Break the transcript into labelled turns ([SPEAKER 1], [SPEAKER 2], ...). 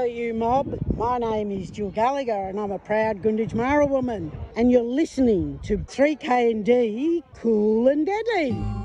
[SPEAKER 1] you mob. My name is Jill Gallagher and I'm a proud Gunditjmara woman. And you're listening to 3K&D Cool and Deadly.